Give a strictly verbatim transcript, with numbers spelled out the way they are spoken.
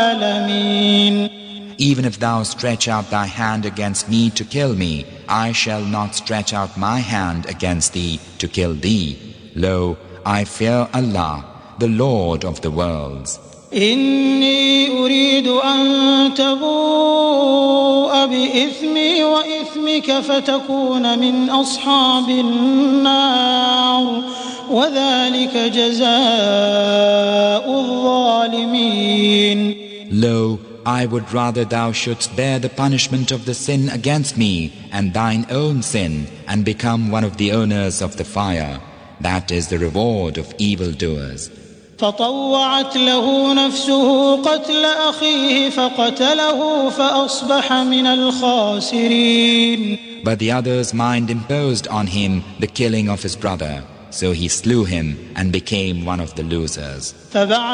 Even if thou stretch out thy hand against me to kill me, I shall not stretch out my hand against thee to kill thee. Lo, I fear Allah, the Lord of the worlds. إني أريد أن تبوء بإثمي وإثمك فتكون من أصحاب النار وذلك جزاء الظالمين. Lo, I would rather thou shouldst bear the punishment of the sin against me and thine own sin and become one of the owners of the fire. That is the reward of evildoers. فطوعت له نفسه قتل أخيه فقتله فأصبح من الخاسرين. But the other's mind imposed on him the killing of his brother, so he slew him and became one of the losers.